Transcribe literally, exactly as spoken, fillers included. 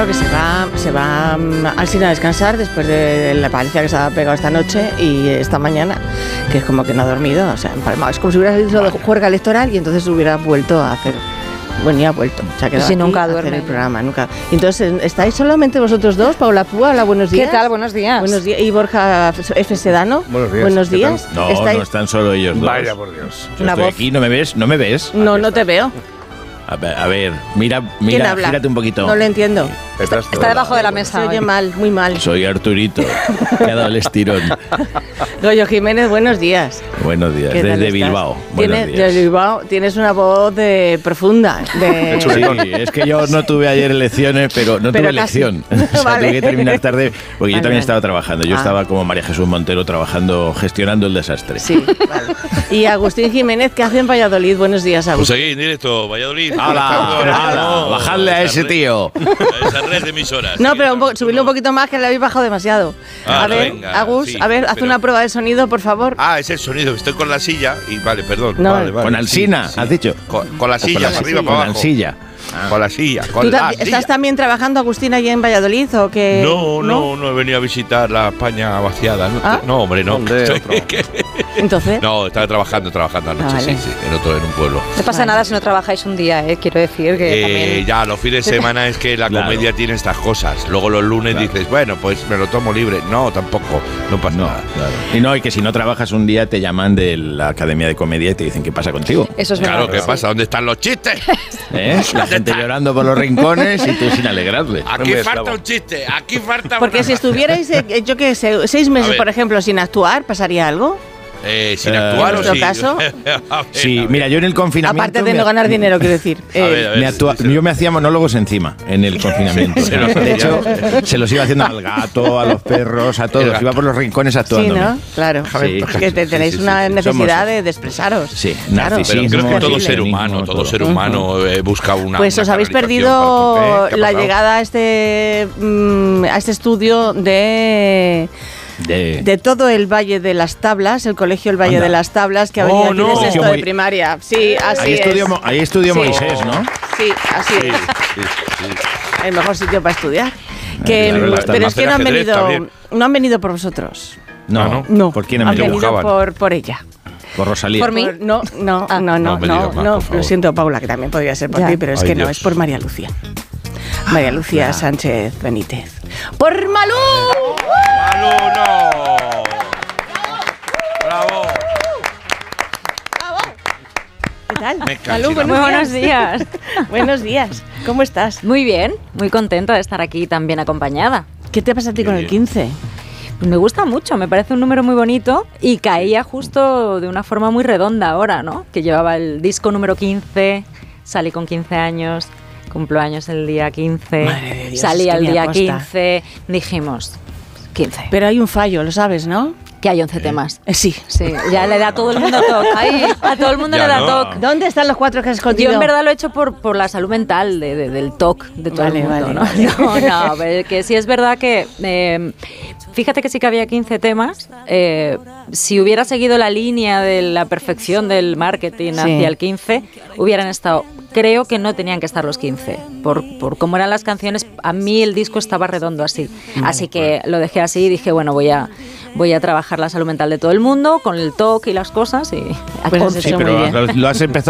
Que se va, se va al cine a descansar después de la paliza que se ha pegado esta noche y esta mañana, que es como que no ha dormido, o sea, empalmado. Es como si hubiera salido de juerga electoral y entonces hubiera vuelto a hacer. Bueno, ya ha vuelto. Se ha quedado si aquí nunca a hacer duerme. el programa, nunca. Entonces, ¿estáis solamente vosotros dos? Paula Púa, hola, buenos días. ¿Qué tal? Buenos días. Buenos días. Y Borja F. Sedano. Buenos días. Buenos ¿Qué días. tal? No, ¿Estáis? no están solo ellos dos. Vaya por Dios. Yo Una estoy voz. aquí, ¿no me ves? ¿No me ves? No, no te veo. A ver, a ver, mira, ¿Quién mira, habla? gírate un poquito. No lo entiendo. Detrás Está debajo de la mesa. Se oye hoy. mal, muy mal. Soy Arturito, que ha dado el estirón. Goyo Jiménez, buenos días. Buenos días, ¿Qué tal desde estás? Bilbao. Buenos Tienes, días. desde Bilbao tienes una voz de, profunda. De, Sí, es que yo no tuve ayer elecciones, pero no Pero tuve casi. elección. O sea, Vale. tuve que terminar tarde, porque Vale, yo también vale. estaba trabajando. Yo Ah. estaba como María Jesús Montero trabajando, gestionando el desastre. Sí, vale. Y Agustín Jiménez, ¿qué hace en Valladolid? Buenos días, Pues Agustín. aquí en directo, Valladolid. ¡Hala! ¡Hala! ¡Bajadle a ese tío! A esa red de emisoras. No, Sí, pero un po- tú subirle un no. poquito más, que le habéis bajado demasiado. Ah, a ver, venga, Agus, sí, a ver, haz pero- una prueba de sonido, por favor. Ah, es el sonido. Estoy con la silla y vale, perdón. No. vale, vale. Con Alsina, Sí, sí. has dicho. Con, con la O silla, con la para silla. arriba, para Con abajo. Alsilla. Con la silla, con ¿Tú la ta- silla. ¿Estás también trabajando, Agustín, allí en Valladolid o qué? No, no, no he venido a visitar la España vaciada. No, ¿Ah? no hombre, no. ¿Dónde? Estoy- Otro. Entonces, No, estaba trabajando, trabajando anoche, Ah, vale. sí, sí, en otro, en un pueblo. No pasa nada si no trabajáis un día, ¿eh? Quiero decir que Eh, también... ya, los fines de semana es que la Claro. comedia tiene estas cosas. Luego los lunes Claro. dices, bueno, pues me lo tomo libre. No, tampoco, no pasa No, nada. claro. Y no, y que si no trabajas un día te llaman de la Academia de Comedia y te dicen qué pasa contigo. Eso es Claro, verdad. ¿qué sí. pasa? ¿Dónde están los chistes? ¿Eh? La gente llorando por los rincones y tú sin alegrarle. Aquí Muy falta esclavo. un chiste, aquí falta porque una- si estuvierais, eh, yo qué sé, seis meses, ver. por ejemplo, sin actuar, ¿pasaría algo? Eh, sin Eh, actuar ¿en o nuestro sí. caso? A ver, Sí, a ver. mira, yo en el confinamiento. Aparte de me- no ganar dinero, quiero decir. A ver, a ver. me actua- sí, sí. yo me hacía monólogos encima en el confinamiento. Se los de hacía. hecho, se los iba haciendo al gato, a los perros, a El todos. gato. Iba por los rincones Sí, actuando. ¿no? Claro. Sí. Porque te- tenéis Sí, sí, una sí. necesidad Somos- de, de expresaros. Sí, Claro. narcisismo. Pero creo que todo terrible. ser humano, todo ser humano eh, busca una. Pues una os habéis canalización perdido para el- ¿Eh? ¿Qué ha la pasado? llegada a este, mm, a este estudio de, De- de todo el Valle de las Tablas, el colegio El Valle Anda. de las Tablas, que ha Oh, venido aquí no. de sexto Colegio de Moi- primaria. Sí, así ahí es. estudió, Mo- ahí estudió Sí. Moisés, ¿no? Sí, así Sí, es. sí, sí. El mejor sitio para estudiar. Que, claro, mm, las pero es tablas que de no han ajedrez venido, también. no han venido por vosotros. No, Ah, ¿no? No, ¿Por quién han han venido? venido buscaban? por, por ella. Por Rosalía. Por mí. Por- no, no, Ah. no, no, No me no, digas más, no, por favor. lo siento, Paula, que también podría ser por Ya. ti, pero es Ay, que no, Dios. es por María Lucía. María Lucía ya. Sánchez Benítez. ¡Por Malú! ¡Malú, no! ¡Bravo! ¿Qué tal? Me cacho Malú, en la buenos Muy días. buenos días. Buenos días. ¿Cómo estás? Muy bien, muy contenta de estar aquí tan bien acompañada. ¿Qué te pasa a ti Qué con el bien. quince? Pues me gusta mucho, me parece un número muy bonito y caía justo de una forma muy redonda ahora, ¿no? Que llevaba el disco número quince, salí con quince años, cumplo años el día quince, Madre de Dios, salí es que al ni día aposta. quince, dijimos quince, Pero hay un fallo, lo sabes, ¿no? que hay once temas. Eh, sí. Sí, ya le da a todo el mundo toque. Ay, a todo el mundo Ya le da no. toque. ¿Dónde están los cuatro que has escondido? Yo en verdad lo he hecho por, por la salud mental de, de- del T O C de todo Vale, el mundo, vale, ¿no? vale. No, no, pero que sí es verdad que eh, fíjate que sí que había quince temas. eh, si hubiera seguido la línea de la perfección del marketing Sí. hacia el quince, hubieran estado. Creo que no tenían que estar los quince. Por, por cómo eran las canciones, a mí el disco estaba redondo así. Así que lo dejé así y dije, bueno, voy a, voy a trabajar la salud mental de todo el mundo con el T O C y las cosas y a Pues has once. Sí, hecho muy pero bien. lo, lo has empezado